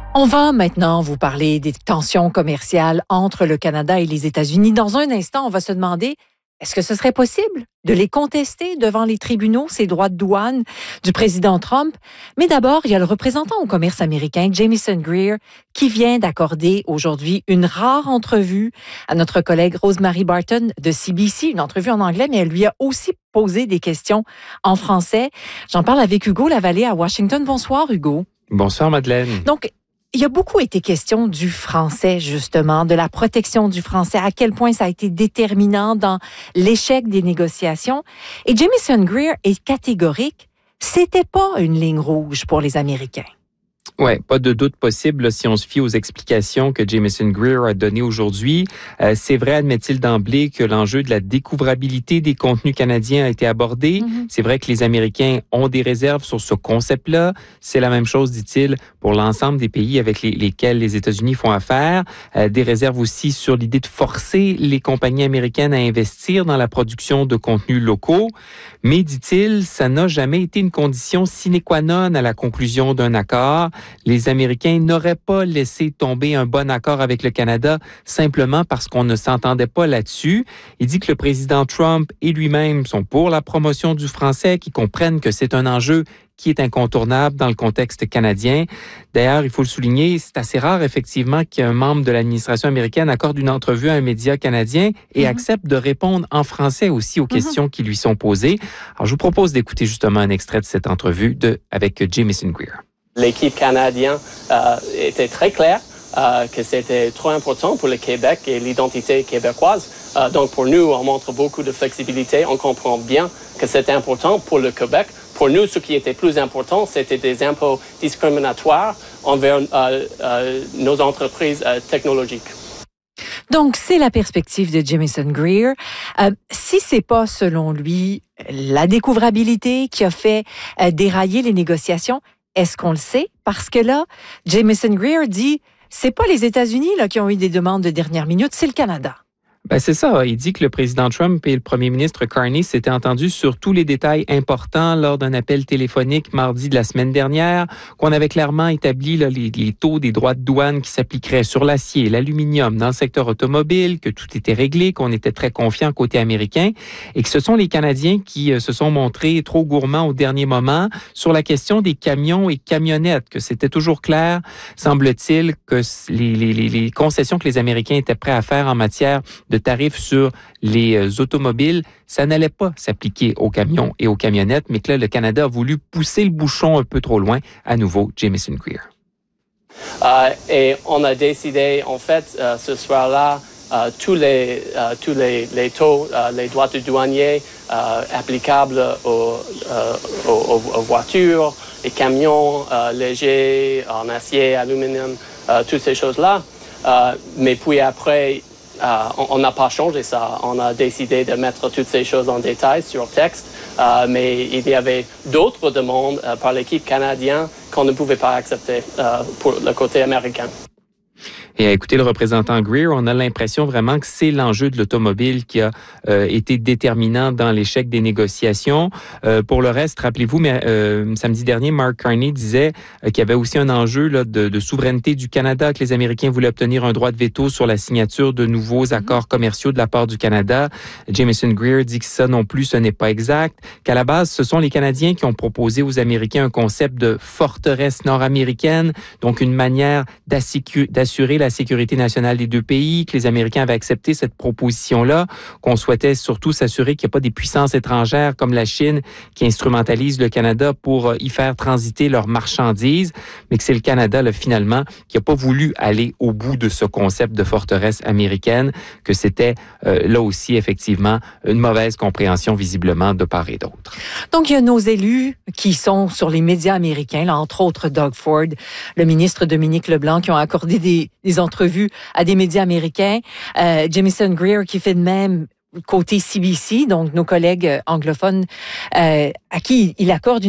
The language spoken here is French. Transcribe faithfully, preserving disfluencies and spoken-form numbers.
On va maintenant vous parler des tensions commerciales entre le Canada et les États-Unis. Dans un instant, on va se demander, est-ce que ce serait possible de les contester devant les tribunaux, ces droits de douane du président Trump? Mais d'abord, il y a le représentant au commerce américain, Jamieson Greer, qui vient d'accorder aujourd'hui une rare entrevue à notre collègue Rosemary Barton de C B C, une entrevue en anglais, mais elle lui a aussi posé des questions en français. J'en parle avec Hugo Lavallée à Washington. Bonsoir, Hugo. Bonsoir, Madeleine. Donc, il y a beaucoup été question du français, justement, de la protection du français, à quel point ça a été déterminant dans l'échec des négociations. Et Jamieson Greer est catégorique, c'était pas une ligne rouge pour les Américains. Oui, pas de doute possible là, si on se fie aux explications que Jamieson Greer a données aujourd'hui. Euh, c'est vrai, admet-il d'emblée, que l'enjeu de la découvrabilité des contenus canadiens a été abordé. Mm-hmm. C'est vrai que les Américains ont des réserves sur ce concept-là. C'est la même chose, dit-il, pour l'ensemble des pays avec les, lesquels les États-Unis font affaire. Euh, des réserves aussi sur l'idée de forcer les compagnies américaines à investir dans la production de contenus locaux. Mais, dit-il, ça n'a jamais été une condition sine qua non à la conclusion d'un accord. Les Américains n'auraient pas laissé tomber un bon accord avec le Canada simplement parce qu'on ne s'entendait pas là-dessus. Il dit que le président Trump et lui-même sont pour la promotion du français, qu'ils comprennent que c'est un enjeu qui est incontournable dans le contexte canadien. D'ailleurs, il faut le souligner, c'est assez rare, effectivement, qu'un membre de l'administration américaine accorde une entrevue à un média canadien et mm-hmm. accepte de répondre en français aussi aux mm-hmm. questions qui lui sont posées. Alors, je vous propose d'écouter justement un extrait de cette entrevue de, avec Jamieson Greer. L'équipe canadienne euh, était très claire euh, que c'était trop important pour le Québec et l'identité québécoise. Euh, donc, pour nous, on montre beaucoup de flexibilité. On comprend bien que c'était important pour le Québec. Pour nous, ce qui était plus important, c'était des impôts discriminatoires envers euh, euh, nos entreprises euh, technologiques. Donc, c'est la perspective de Jamieson Greer. Euh, si c'est pas, selon lui, la découvrabilité qui a fait euh, dérailler les négociations, est-ce qu'on le sait? Parce que là, Jamieson Greer dit, c'est pas les États-Unis là, qui ont eu des demandes de dernière minute, c'est le Canada. Ben c'est ça. Il dit que le président Trump et le premier ministre Carney s'étaient entendus sur tous les détails importants lors d'un appel téléphonique mardi de la semaine dernière, qu'on avait clairement établi là, les, les taux des droits de douane qui s'appliqueraient sur l'acier, l'aluminium, dans le secteur automobile, que tout était réglé, qu'on était très confiant côté américain, et que ce sont les Canadiens qui euh, se sont montrés trop gourmands au dernier moment sur la question des camions et camionnettes, que c'était toujours clair, semble-t-il, que les, les, les concessions que les Américains étaient prêts à faire en matière de tarifs sur les euh, automobiles, ça n'allait pas s'appliquer aux camions et aux camionnettes, mais que là, le Canada a voulu pousser le bouchon un peu trop loin. À nouveau, Jamieson Greer. Euh, et on a décidé, en fait, euh, ce soir-là, euh, tous les euh, tous les, les taux, euh, les droits de douanier euh, applicables aux, euh, aux, aux voitures, les camions euh, légers, en acier, aluminium, euh, toutes ces choses-là. Euh, mais puis après, Euh, on n'a pas changé ça. On a décidé de mettre toutes ces choses en détail sur texte, euh, mais il y avait d'autres demandes euh, par l'équipe canadienne qu'on ne pouvait pas accepter euh, pour le côté américain. Et à écouter le représentant Greer, on a l'impression vraiment que c'est l'enjeu de l'automobile qui a euh, été déterminant dans l'échec des négociations. Euh, pour le reste, rappelez-vous, mais euh, samedi dernier, Mark Carney disait euh, qu'il y avait aussi un enjeu là, de, de souveraineté du Canada, que les Américains voulaient obtenir un droit de veto sur la signature de nouveaux accords commerciaux de la part du Canada. Jamieson Greer dit que ça non plus, ce n'est pas exact, qu'à la base, ce sont les Canadiens qui ont proposé aux Américains un concept de forteresse nord-américaine, donc une manière d'assurer la sécurité nationale des deux pays, que les Américains avaient accepté cette proposition-là, qu'on souhaitait surtout s'assurer qu'il n'y a pas des puissances étrangères comme la Chine qui instrumentalisent le Canada pour y faire transiter leurs marchandises, mais que c'est le Canada, là, finalement, qui n'a pas voulu aller au bout de ce concept de forteresse américaine, que c'était euh, là aussi, effectivement, une mauvaise compréhension, visiblement, de part et d'autre. Donc, il y a nos élus qui sont sur les médias américains, là, entre autres Doug Ford, le ministre Dominique Leblanc, qui ont accordé des, des entrevues à des médias américains. Euh, Jamieson Greer qui fait de même côté C B C, donc nos collègues anglophones, euh, à qui il accorde une